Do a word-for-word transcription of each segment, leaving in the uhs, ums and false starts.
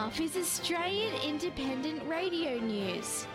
half is Australian Independent Radio News.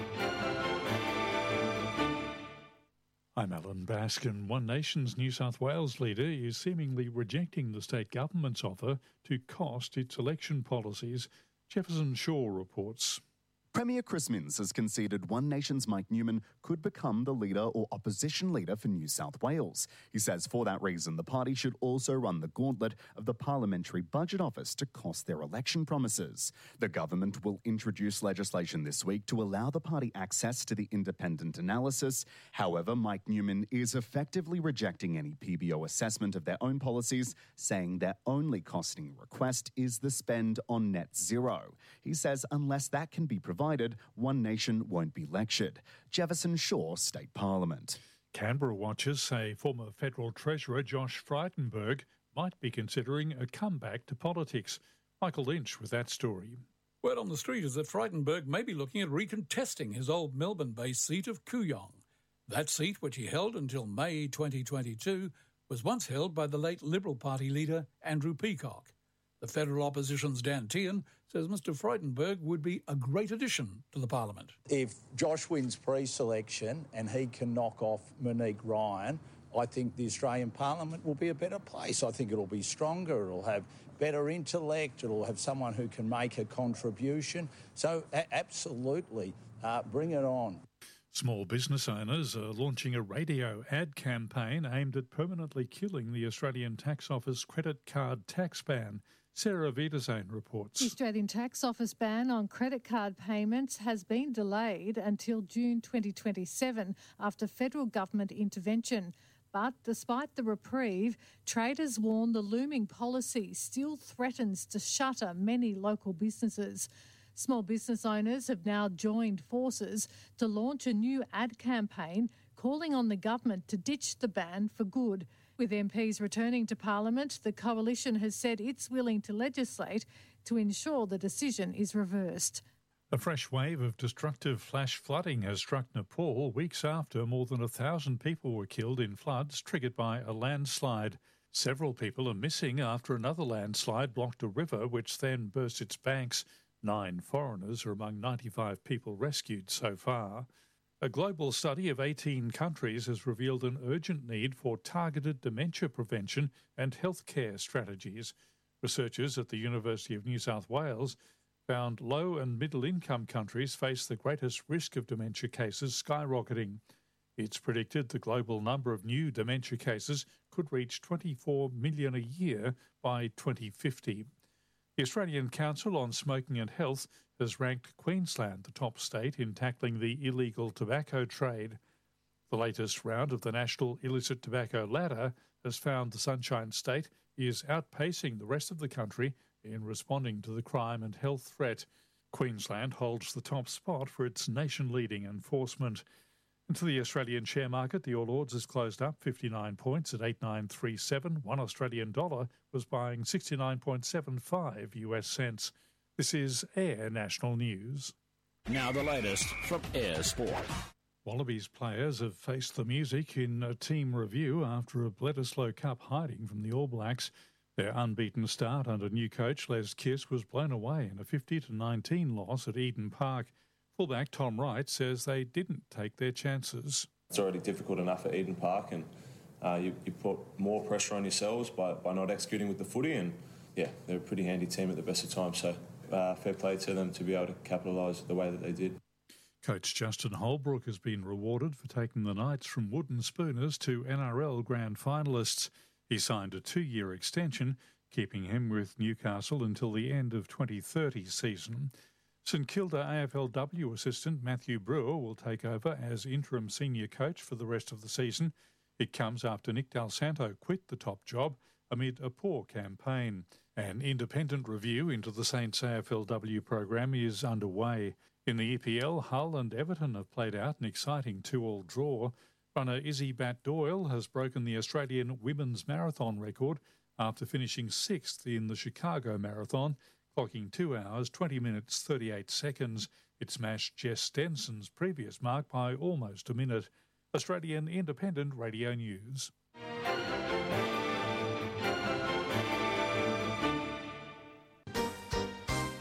I'm Alan Baskin. One Nation's New South Wales leader is seemingly rejecting the state government's offer to cost its election policies. Jefferson Shaw reports. Premier Chris Minns has conceded One Nation's Mike Newman could become the leader or opposition leader for New South Wales. He says for that reason, the party should also run the gauntlet of the Parliamentary Budget Office to cost their election promises. The government will introduce legislation this week to allow the party access to the independent analysis. However, Mike Newman is effectively rejecting any P B O assessment of their own policies, saying their only costing request is the spend on net zero. He says unless that can be provided, One Nation won't be lectured. Jefferson Shaw, State Parliament. Canberra watchers say former Federal Treasurer Josh Frydenberg might be considering a comeback to politics. Michael Lynch with that story. Word on the street is that Frydenberg may be looking at recontesting his old Melbourne-based seat of Kooyong. That seat, which he held until May twenty twenty-two, was once held by the late Liberal Party leader Andrew Peacock. The federal opposition's Dan Tehan says Mr Frydenberg would be a great addition to the parliament. If Josh wins pre-selection and he can knock off Monique Ryan, I think the Australian Parliament will be a better place. I think it'll be stronger, it'll have better intellect, it'll have someone who can make a contribution. So a- absolutely, uh, bring it on. Small business owners are launching a radio ad campaign aimed at permanently killing the Australian Tax Office credit card tax ban. Sarah Wiedersehen reports. The Australian Tax Office ban on credit card payments has been delayed until June twenty twenty-seven after federal government intervention. But despite the reprieve, traders warn the looming policy still threatens to shutter many local businesses. Small business owners have now joined forces to launch a new ad campaign calling on the government to ditch the ban for good. With M Ps returning to Parliament, the coalition has said it's willing to legislate to ensure the decision is reversed. A fresh wave of destructive flash flooding has struck Nepal weeks after more than a thousand people were killed in floods triggered by a landslide. Several people are missing after another landslide blocked a river which then burst its banks. Nine foreigners are among ninety-five people rescued so far. A global study of eighteen countries has revealed an urgent need for targeted dementia prevention and healthcare strategies. Researchers at the University of New South Wales found low and middle income countries face the greatest risk of dementia cases skyrocketing. It's predicted the global number of new dementia cases could reach twenty-four million a year by twenty fifty. The Australian Council on Smoking and Health has ranked Queensland the top state in tackling the illegal tobacco trade. The latest round of the National Illicit Tobacco Ladder has found the Sunshine State is outpacing the rest of the country in responding to the crime and health threat. Queensland holds the top spot for its nation-leading enforcement. Into the Australian share market, the All Ords has closed up fifty-nine points at eight thousand nine hundred thirty-seven. One Australian dollar was buying sixty-nine point seven five US cents. This is Air National News. Now the latest from Air Sport. Wallabies players have faced the music in a team review after a Bledisloe Cup hiding from the All Blacks. Their unbeaten start under new coach Les Kiss was blown away in a fifty to nineteen loss at Eden Park. Fullback Tom Wright says they didn't take their chances. It's already difficult enough at Eden Park, and uh, you, you put more pressure on yourselves by, by not executing with the footy, and yeah, they're a pretty handy team at the best of times, so uh, fair play to them to be able to capitalise the way that they did. Coach Justin Holbrook has been rewarded for taking the Knights from wooden spooners to N R L grand finalists. He signed a two-year extension, keeping him with Newcastle until the end of twenty thirty season. St Kilda A F L W assistant Matthew Brewer will take over as interim senior coach for the rest of the season. It comes after Nick Del Santo quit the top job amid a poor campaign. An independent review into the Saints A F L W program is underway. In the E P L, Hull and Everton have played out an exciting two-all draw. Runner Izzy Bat Doyle has broken the Australian women's marathon record after finishing sixth in the Chicago Marathon, clocking two hours, twenty minutes, thirty-eight seconds. It smashed Jess Stenson's previous mark by almost a minute. Australian Independent Radio News.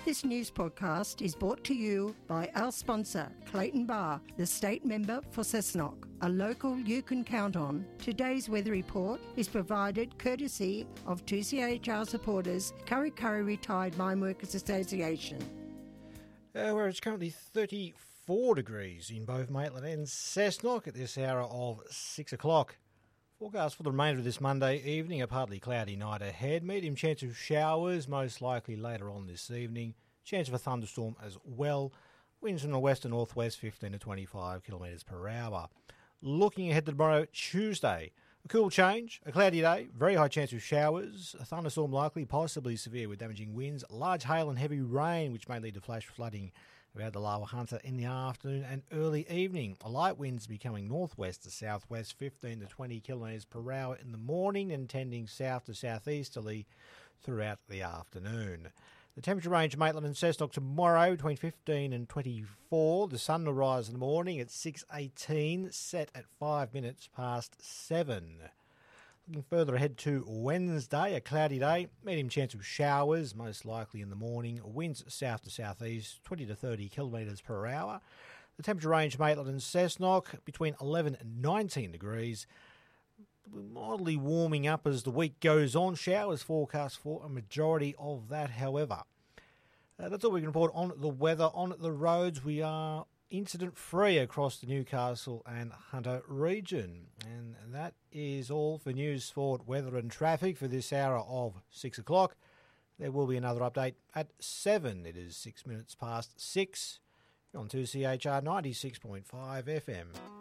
This news podcast is brought to you by our sponsor, Clayton Bar, the state member for Cessnock, a local you can count on. Today's weather report is provided courtesy of two C H R supporters, Kurri Kurri Retired Mine Workers Association. Uh, where it's currently thirty-four degrees in both Maitland and Cessnock at this hour of six o'clock. Forecast for the remainder of this Monday evening, a partly cloudy night ahead. Medium chance of showers, most likely later on this evening. Chance of a thunderstorm as well. Winds from the west and northwest, fifteen to twenty-five kilometres per hour. Looking ahead to tomorrow, Tuesday. A cool change, a cloudy day, very high chance of showers, a thunderstorm likely, possibly severe with damaging winds, large hail and heavy rain, which may lead to flash flooding about the Lower Hunter in the afternoon and early evening. A light winds becoming northwest to southwest, fifteen to twenty kilometres per hour in the morning and tending south to southeasterly throughout the afternoon. The temperature range of Maitland and Cessnock tomorrow between fifteen and twenty-four. The sun will rise in the morning at six eighteen, set at five minutes past seven. Looking further ahead to Wednesday, a cloudy day, medium chance of showers, most likely in the morning. Winds south to southeast, twenty to thirty kilometres per hour. The temperature range of Maitland and Cessnock between eleven and nineteen degrees. Mildly warming up as the week goes on. Showers forecast for a majority of that, however. Uh, that's all we can report on the weather. On the roads, we are incident-free across the Newcastle and Hunter region. And that is all for news, sport, weather and traffic for this hour of six o'clock. There will be another update at seven. It is six minutes past six on two C H R ninety-six point five F M.